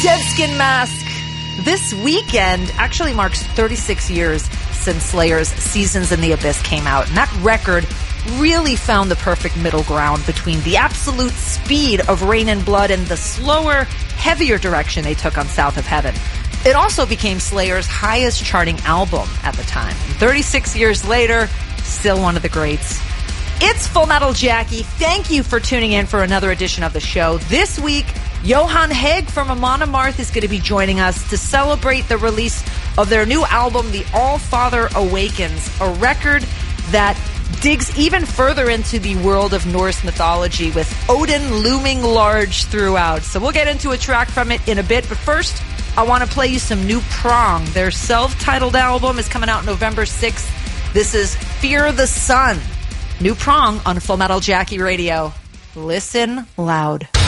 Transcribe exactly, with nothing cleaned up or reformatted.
Deadskin Mask. This weekend actually marks thirty-six years since Slayer's Seasons in the Abyss came out, and that record really found the perfect middle ground between the absolute speed of Rain and Blood and the slower, heavier direction they took on South of Heaven. It also became Slayer's highest charting album at the time. And thirty-six years later, still one of the greats. It's Full Metal Jackie. Thank you for tuning in for another edition of the show. This week, Johan Haeg from Amon Amarth is going to be joining us to celebrate the release of their new album, The All-Father Awakens, a record that digs even further into the world of Norse mythology with Odin looming large throughout. So we'll get into a track from it in a bit, but first, I want to play you some new Prong. Their self-titled album is coming out November sixth. This is Fear the Sun. New Prong on Full Metal Jackie Radio. Listen loud.